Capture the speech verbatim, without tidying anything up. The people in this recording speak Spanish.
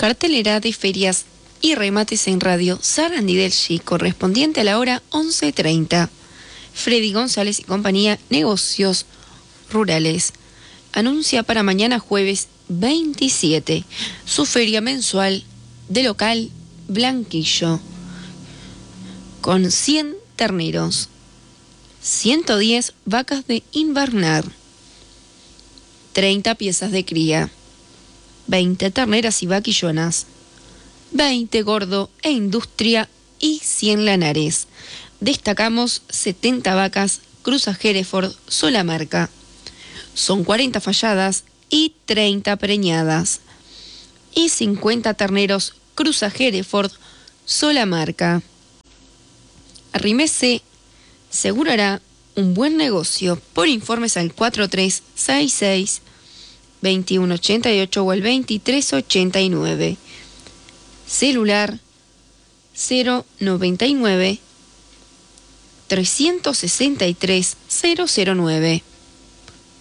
Cartelera de ferias y remates en radio Sarandí del Chi, correspondiente a la hora once treinta. Freddy González y compañía, negocios rurales. Anuncia para mañana jueves veintisiete su feria mensual de local Blanquillo, con cien terneros, ciento diez vacas de invernar, treinta piezas de cría, veinte terneras y vaquillonas, veinte gordo e industria y cien lanares. Destacamos setenta vacas cruzas Hereford sola marca. Son cuarenta falladas y treinta preñadas. Y cincuenta terneros cruza Hereford sola marca. Arrímese, segurará un buen negocio. Por informes al cuatro tres seis seis, veintiuno ochenta y ocho o el veintitrés ochenta y nueve. Celular cero noventa y nueve, trescientos sesenta y tres, cero cero nueve.